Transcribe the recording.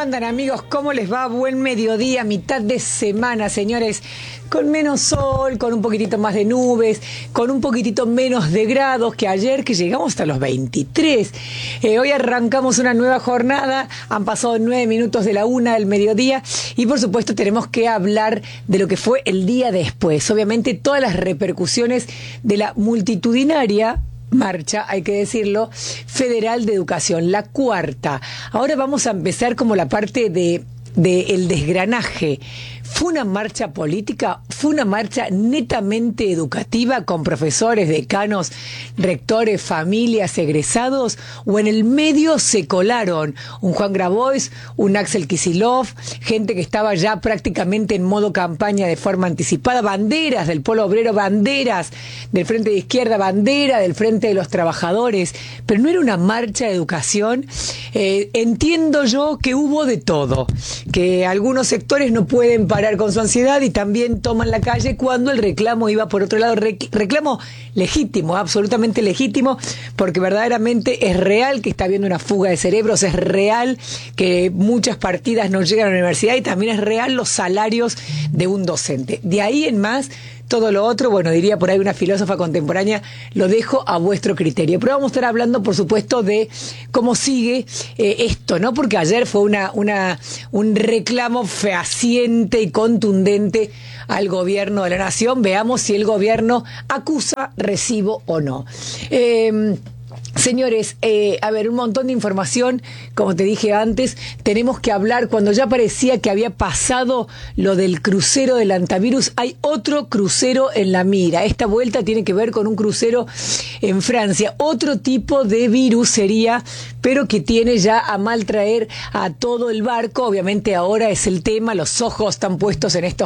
andan, amigos? ¿Cómo les va? Buen mediodía, mitad de semana, señores. Con menos sol, con un poquitito más de nubes, con un poquitito menos de grados que ayer, que llegamos hasta los 23. Hoy arrancamos una nueva jornada, han pasado 9 minutos de la 1 del mediodía y por supuesto tenemos que hablar de lo que fue el día después. Obviamente todas las repercusiones de la multitudinaria marcha, hay que decirlo, federal de educación, la cuarta. Ahora vamos a empezar como la parte de el desgranaje. ¿Fue una marcha política? ¿Fue una marcha netamente educativa con profesores, decanos, rectores, familias, egresados? ¿O en el medio se colaron un Juan Grabois, un Axel Kicillof, gente que estaba ya prácticamente en modo campaña de forma anticipada, banderas del Polo Obrero, banderas del Frente de Izquierda, bandera del Frente de los Trabajadores? Pero no era una marcha de educación. Entiendo yo que hubo de todo, que algunos sectores no pueden parar con su ansiedad y también toman la calle cuando el reclamo iba por otro lado. Reclamo legítimo, absolutamente legítimo, porque verdaderamente es real que está habiendo una fuga de cerebros, es real que muchas partidas no llegan a la universidad y también es real los salarios de un docente. De ahí en más, todo lo otro, bueno, diría por ahí una filósofa contemporánea, lo dejo a vuestro criterio. Pero vamos a estar hablando, por supuesto, de cómo sigue esto, ¿no? Porque ayer fue un reclamo fehaciente y contundente al gobierno de la nación. Veamos si el gobierno acusa recibo o no. Señores, a ver, un montón de información, como te dije antes, tenemos que hablar, cuando ya parecía que había pasado lo del crucero del antivirus, hay otro crucero en la mira. Esta vuelta tiene que ver con un crucero en Francia, otro tipo de virus sería, pero que tiene ya a mal traer a todo el barco. Obviamente ahora es el tema, los ojos están puestos en estos